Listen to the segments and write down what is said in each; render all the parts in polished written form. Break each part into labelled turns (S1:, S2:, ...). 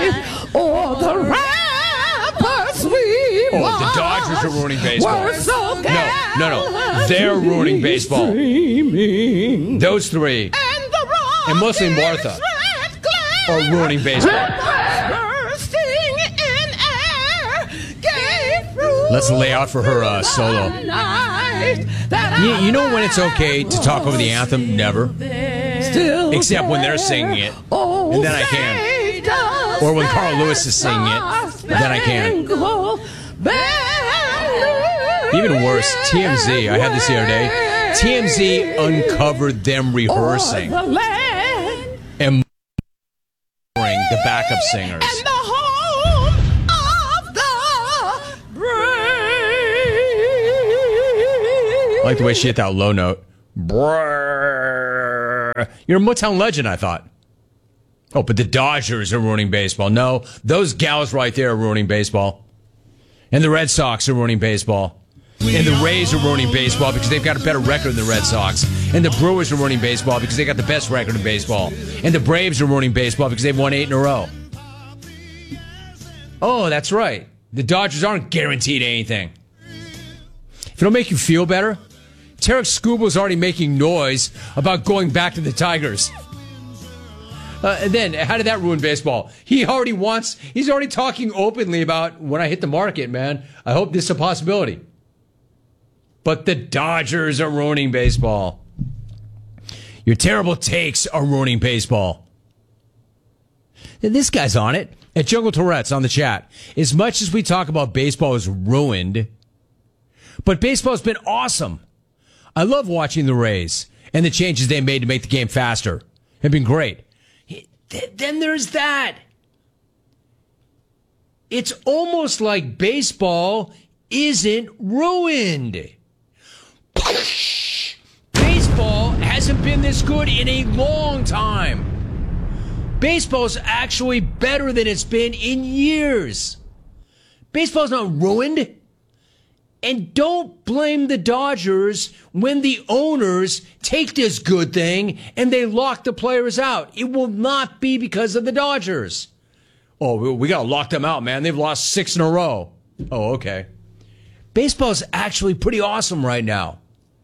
S1: Or the rappers we
S2: the Dodgers are ruining baseball.
S1: were so
S2: No. They're ruining baseball.
S1: streaming.
S2: Those three, and mostly Martha, are ruining baseball. Let's lay out for her solo. You know when it's okay to talk over the anthem? Never. Except when they're singing it, and then I can. Or when Carl Lewis is singing it, then I can. Even worse, TMZ, I had this the other day, TMZ uncovered them rehearsing and the backup singers. I like the way she hit that low note. Brrr. You're a Motown legend, I thought. Oh, but the Dodgers are ruining baseball. No, those gals right there are ruining baseball. And the Red Sox are ruining baseball. And the Rays are ruining baseball because they've got a better record than the Red Sox. And the Brewers are ruining baseball because they got the best record in baseball. And the Braves are ruining baseball because they've won 8 in a row. Oh, that's right. The Dodgers aren't guaranteed anything. If it'll make you feel better, Tarek Skubal already making noise about going back to the Tigers. And then, how did that ruin baseball? He's already talking openly about when I hit the market, man. I hope this is a possibility. But the Dodgers are ruining baseball. Your terrible takes are ruining baseball. And this guy's on it. At Jungle Tourette's on the chat. As much as we talk about baseball is ruined, but baseball's been awesome. I love watching the Rays and the changes they made to make the game faster. Have been great. Then there's that. It's almost like baseball isn't ruined. Baseball hasn't been this good in a long time. Baseball's actually better than it's been in years. Baseball's not ruined. And don't blame the Dodgers when the owners take this good thing and they lock the players out. It will not be because of the Dodgers. Oh, we got to lock them out, man. They've lost 6 in a row. Oh, okay. Baseball's actually pretty awesome right now.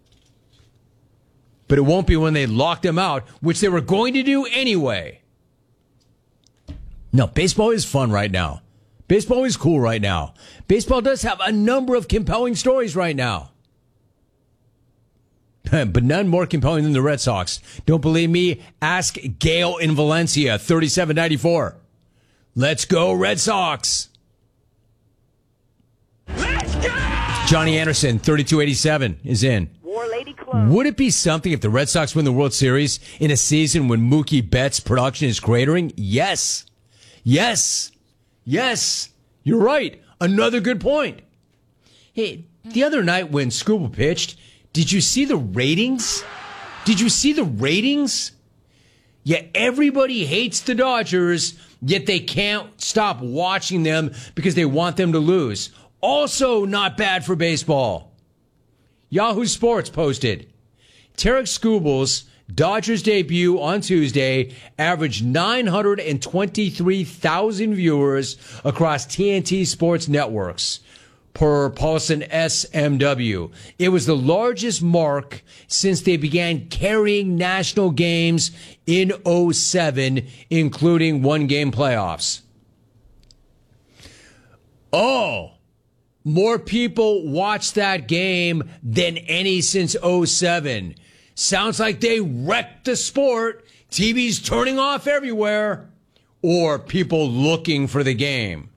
S2: But it won't be when they lock them out, which they were going to do anyway. No, baseball is fun right now. Baseball is cool right now. Baseball does have a number of compelling stories right now. But none more compelling than the Red Sox. Don't believe me? Ask Gail in Valencia, 3794. Let's go, Red Sox.
S3: Let's go!
S2: Johnny Anderson, 3287, is in.
S3: War Lady Club.
S2: Would it be something if the Red Sox win the World Series in a season when Mookie Betts' production is cratering? Yes. Yes. Yes. You're right. Another good point. Hey, the other night when Skubal pitched, did you see the ratings? Did you see the ratings? Yeah, everybody hates the Dodgers, yet they can't stop watching them because they want them to lose. Also not bad for baseball. Yahoo Sports posted, Tarek Skubal's Dodgers debut on Tuesday averaged 923,000 viewers across TNT Sports networks, per Paulson SMW. It was the largest mark since they began carrying national games in 2007, including one-game playoffs. Oh, more people watched that game than any since 2007. Sounds like they wrecked the sport. TV's turning off everywhere. Or people looking for the game.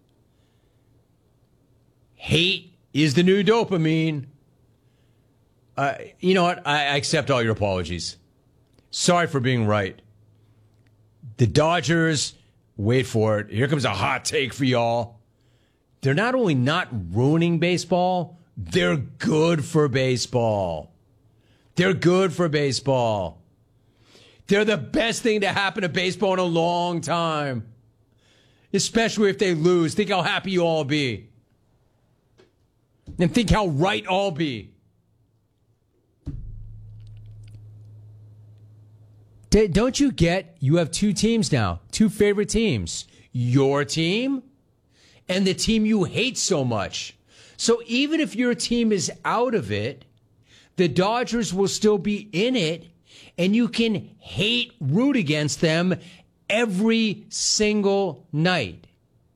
S2: Hate is the new dopamine. You know what? I accept all your apologies. Sorry for being right. The Dodgers, wait for it. Here comes a hot take for y'all. They're not only not ruining baseball, they're good for baseball. They're good for baseball. They're the best thing to happen to baseball in a long time. Especially if they lose. Think how happy you all be. And think how right I'll be. Don't you get, you have two teams now. Two favorite teams. your team and the team you hate so much. So even if your team is out of it, the Dodgers will still be in it, and you can root against them every single night.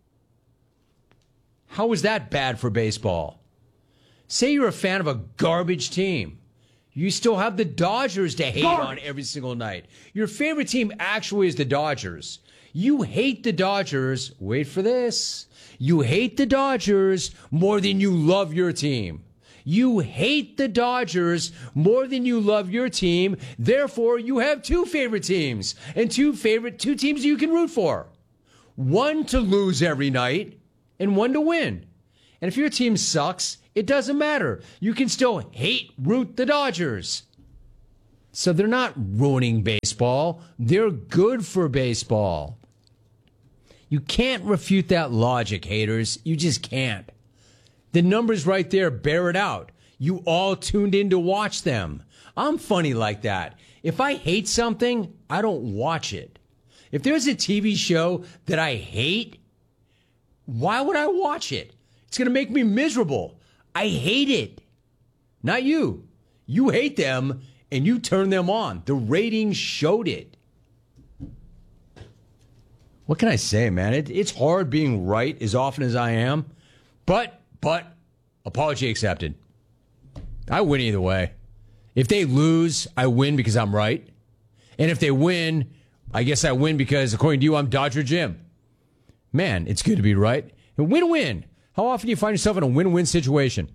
S2: How is that bad for baseball? Say you're a fan of a garbage team. You still have the Dodgers to hate on every single night. Your favorite team actually is the Dodgers. You hate the Dodgers. Wait for this. You hate the Dodgers more than you love your team. You hate the Dodgers more than you love your team. Therefore, you have two favorite teams and two teams you can root for. One to lose every night and one to win. And if your team sucks, it doesn't matter. You can still root the Dodgers. So they're not ruining baseball. They're good for baseball. You can't refute that logic, haters. You just can't. The numbers right there bear it out. You all tuned in to watch them. I'm funny like that. If I hate something, I don't watch it. If there's a TV show that I hate, why would I watch it? It's going to make me miserable. I hate it. Not you. You hate them and you turn them on. The ratings showed it. What can I say, man? It's hard being right as often as I am. But apology accepted. I win either way. If they lose, I win because I'm right. And if they win, I guess I win because, according to you, I'm Dodger Jim. Man, it's good to be right. And win-win. How often do you find yourself in a win-win situation?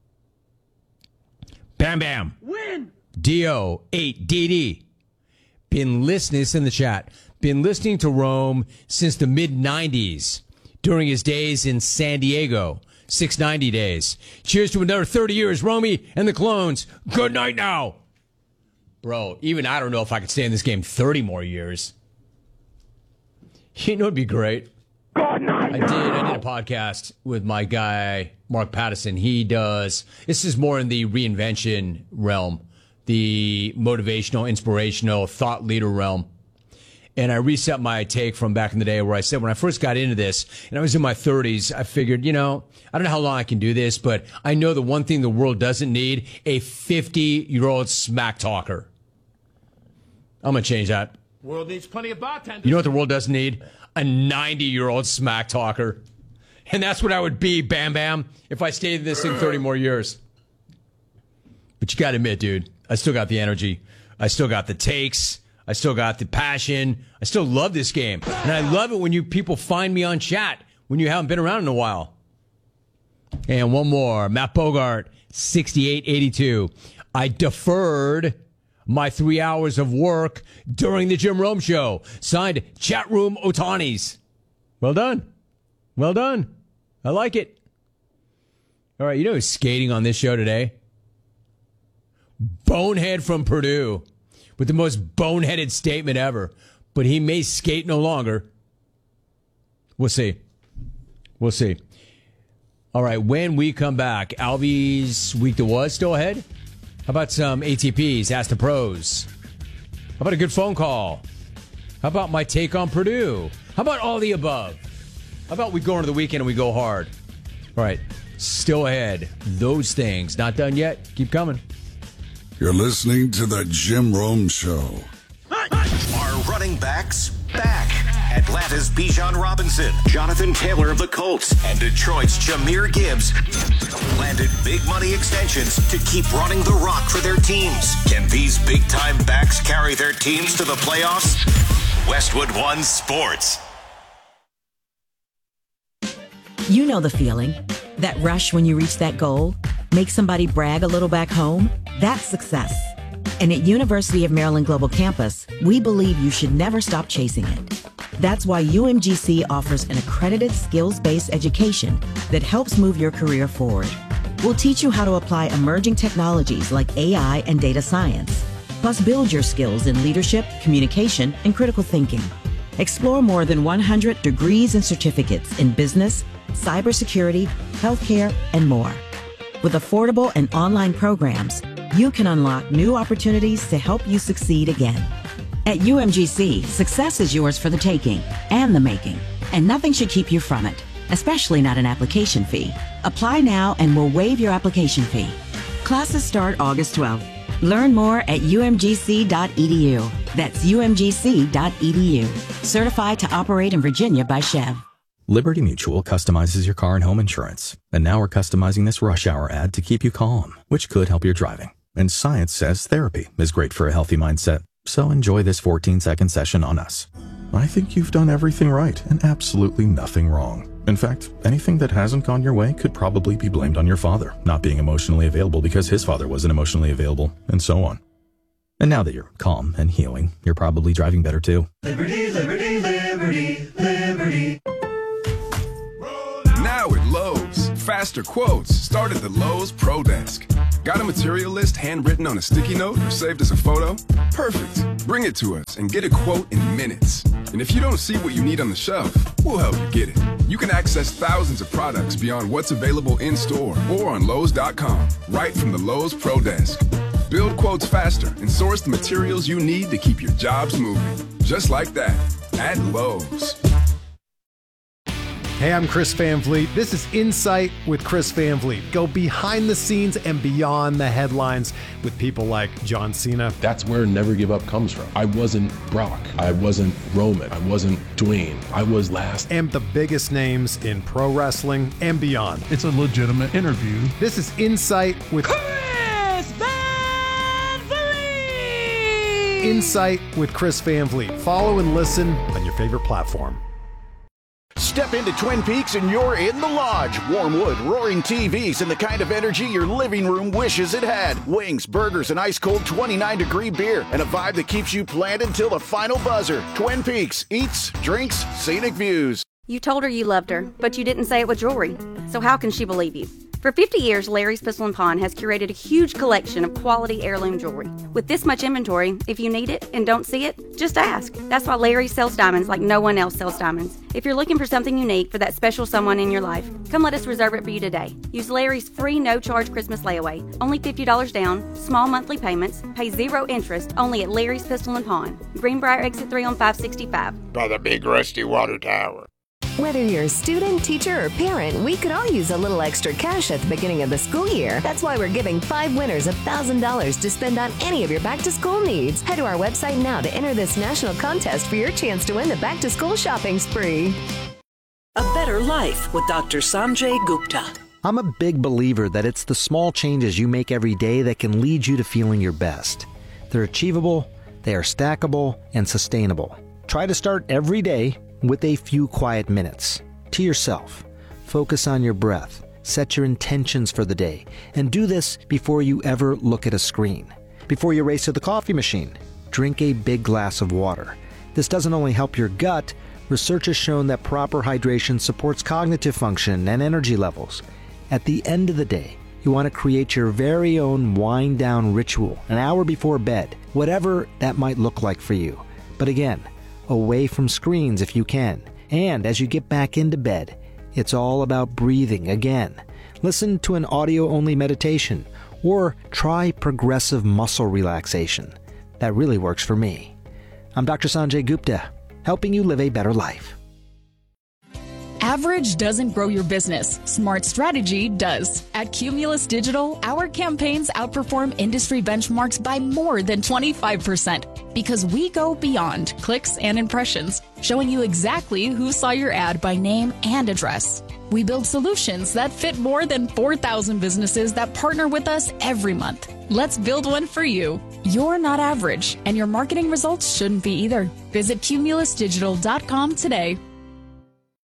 S2: Bam Bam.
S1: Win.
S2: DO8DD. Been listening, it's in the chat. Been listening to Rome since the mid-90s during his days in San Diego. 690 days. Cheers to another 30 years, Romy and the clones. Good night now. Bro, even I don't know if I could stay in this game 30 more years. You know it'd be great.
S1: Good night.
S2: I did a podcast with my guy, Mark Pattison. This is more in the reinvention realm, the motivational, inspirational, thought leader realm. And I reset my take from back in the day where I said when I first got into this, and I was in my 30s, I figured, I don't know how long I can do this, but I know the one thing the world doesn't need, a 50-year-old smack talker. I'm going to change that.
S1: World needs plenty of bartenders.
S2: You know what the world doesn't need? A 90-year-old smack talker. And that's what I would be, Bam Bam, if I stayed in this thing 30 more years. But you got to admit, dude, I still got the energy. I still got the takes. I still got the passion. I still love this game. And I love it when you people find me on chat when you haven't been around in a while. And one more. Matt Bogart, 6882. I deferred my 3 hours of work during the Jim Rome Show. Signed, Chatroom Otanis. Well done. Well done. I like it. All right, you know who's skating on this show today? Bonehead from Purdue. With the most boneheaded statement ever. But he may skate no longer. We'll see. We'll see. All right, when we come back, Alvy's Week That Was still ahead? How about some ATPs, Ask the Pros? How about a good phone call? How about my take on Purdue? How about all the above? How about we go into the weekend and we go hard? All right, still ahead. Those things. Not done yet. Keep coming.
S3: You're listening to The Jim Rome Show.
S4: Are running backs back? Atlanta's Bijan Robinson, Jonathan Taylor of the Colts, and Detroit's Jahmyr Gibbs landed big money extensions to keep running the rock for their teams. Can these big-time backs carry their teams to the playoffs? Westwood One Sports.
S5: You know the feeling. That rush when you reach that goal. Make somebody brag a little back home. That's success. And at University of Maryland Global Campus, we believe you should never stop chasing it. That's why UMGC offers an accredited skills-based education that helps move your career forward. We'll teach you how to apply emerging technologies like AI and data science, plus build your skills in leadership, communication, and critical thinking. Explore more than 100 degrees and certificates in business, cybersecurity, healthcare, and more. With affordable and online programs, you can unlock new opportunities to help you succeed again. At UMGC, success is yours for the taking and the making, and nothing should keep you from it, especially not an application fee. Apply now and we'll waive your application fee. Classes start August 12th. Learn more at umgc.edu. That's umgc.edu. Certified to operate in Virginia by Chev.
S6: Liberty Mutual customizes your car and home insurance. And now we're customizing this rush hour ad to keep you calm, which could help your driving. And science says therapy is great for a healthy mindset. So enjoy this 14-second session on us. I think you've done everything right and absolutely nothing wrong. In fact, anything that hasn't gone your way could probably be blamed on your father not being emotionally available because his father wasn't emotionally available, and so on. And now that you're calm and healing, you're probably driving better too.
S7: Liberty, liberty, liberty, liberty.
S8: Now at Lowe's, faster quotes start at the Lowe's Pro Desk. Got a material list handwritten on a sticky note or saved as a photo? Perfect. Bring it to us and get a quote in minutes. And if you don't see what you need on the shelf, we'll help you get it. You can access thousands of products beyond what's available in store or on Lowe's.com, right from the Lowe's Pro Desk. Build quotes faster and source the materials you need to keep your jobs moving. Just like that, at Lowe's.
S9: Hey, I'm Chris Van Vliet. This is Insight with Chris Van Vliet. Go behind the scenes and beyond the headlines with people like John Cena.
S10: That's where Never Give Up comes from. I wasn't Brock. I wasn't Roman. I wasn't Dwayne. I was last.
S9: And the biggest names in pro wrestling and beyond.
S11: It's a legitimate interview.
S9: This is Insight with
S12: Chris Van Vliet.
S9: Insight with Chris Van Vliet. Follow and listen on your favorite platform.
S13: Step into Twin Peaks and you're in the lodge. Warm wood, roaring TVs, and the kind of energy your living room wishes it had. Wings, burgers, and ice-cold 29-degree beer, and a vibe that keeps you planted till the final buzzer. Twin Peaks. Eats, drinks, scenic views.
S14: You told her you loved her, but you didn't say it with jewelry. So how can she believe you? For 50 years, Larry's Pistol & Pawn has curated a huge collection of quality heirloom jewelry. With this much inventory, if you need it and don't see it, just ask. That's why Larry sells diamonds like no one else sells diamonds. If you're looking for something unique for that special someone in your life, come let us reserve it for you today. Use Larry's free no-charge Christmas layaway. Only $50 down, small monthly payments, pay 0 interest, only at Larry's Pistol & Pawn. Greenbrier Exit 3 on 565.
S1: By the big rusty water tower.
S15: Whether you're a student, teacher, or parent, we could all use a little extra cash at the beginning of the school year. That's why we're giving 5 winners $1,000 to spend on any of your back-to-school needs. Head to our website now to enter this national contest for your chance to win the back-to-school shopping spree.
S16: A Better Life with Dr. Sanjay Gupta.
S17: I'm a big believer that it's the small changes you make every day that can lead you to feeling your best. They're achievable, they are stackable, and sustainable. Try to start every day with a few quiet minutes. To yourself. Focus on your breath. Set your intentions for the day. And do this before you ever look at a screen. Before you race to the coffee machine, drink a big glass of water. This doesn't only help your gut, research has shown that proper hydration supports cognitive function and energy levels. At the end of the day, you want to create your very own wind-down ritual an hour before bed, whatever that might look like for you. But again, away from screens if you can. And as you get back into bed, it's all about breathing again. Listen to an audio-only meditation or try progressive muscle relaxation. That really works for me. I'm Dr. Sanjay Gupta, helping you live a better life.
S18: Average doesn't grow your business. Smart strategy does. At Cumulus Digital, our campaigns outperform industry benchmarks by more than 25% because we go beyond clicks and impressions, showing you exactly who saw your ad by name and address. We build solutions that fit more than 4,000 businesses that partner with us every month. Let's build one for you. You're not average, and your marketing results shouldn't be either. Visit cumulusdigital.com today.